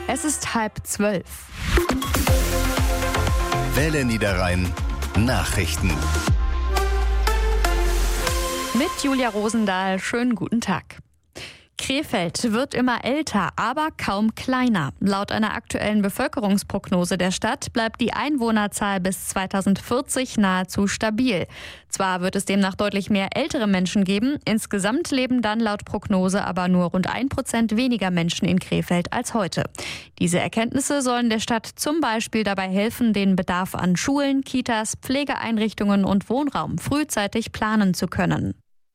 Es ist 11:30. Welle Niederrhein Nachrichten. Mit Julia Rosendahl, schönen guten Tag. Krefeld wird immer älter, aber kaum kleiner. Laut einer aktuellen Bevölkerungsprognose der Stadt bleibt die Einwohnerzahl bis 2040 nahezu stabil. Zwar wird es demnach deutlich mehr ältere Menschen geben, insgesamt leben dann laut Prognose aber nur rund 1% weniger Menschen in Krefeld als heute. Diese Erkenntnisse sollen der Stadt zum Beispiel dabei helfen, den Bedarf an Schulen, Kitas, Pflegeeinrichtungen und Wohnraum frühzeitig planen zu können.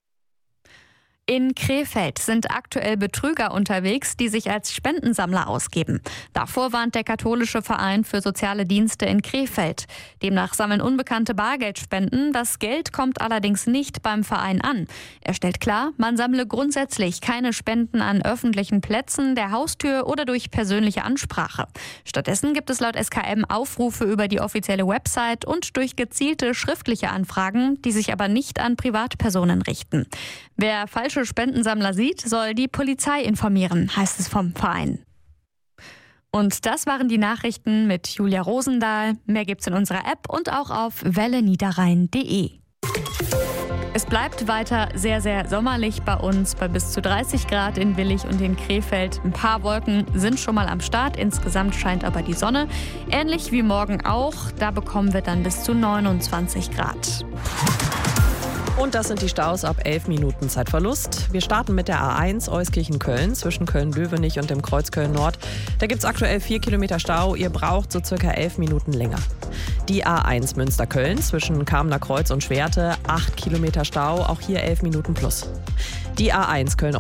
In Krefeld sind aktuell Betrüger unterwegs, die sich als Spendensammler ausgeben. Davor warnt der katholische Verein für soziale Dienste in Krefeld. Demnach sammeln Unbekannte Bargeldspenden. Das Geld kommt allerdings nicht beim Verein an. Er stellt klar, man sammle grundsätzlich keine Spenden an öffentlichen Plätzen, der Haustür oder durch persönliche Ansprache. Stattdessen gibt es laut SKM Aufrufe über die offizielle Website und durch gezielte schriftliche Anfragen, die sich aber nicht an Privatpersonen richten. Wer falsche Spendensammler sieht, soll die Polizei informieren, heißt es vom Verein. Und das waren die Nachrichten mit Julia Rosendahl. Mehr gibt's in unserer App und auch auf welleniederrhein.de. Es bleibt weiter sehr, sehr sommerlich bei uns, bei bis zu 30 Grad in Willich und in Krefeld. Ein paar Wolken sind schon mal am Start, insgesamt scheint aber die Sonne. Ähnlich wie morgen auch, da bekommen wir dann bis zu 29 Grad. Und das sind die Staus ab 11 Minuten Zeitverlust. Wir starten mit der A1 Euskirchen-Köln zwischen Köln-Löwenich und dem Kreuz Köln-Nord. Da gibt es aktuell 4 Kilometer Stau. Ihr braucht so circa 11 Minuten länger. Die A1 Münster-Köln zwischen Kamener Kreuz und Schwerte, 8 Kilometer Stau, auch hier 11 Minuten plus. Die A1 Köln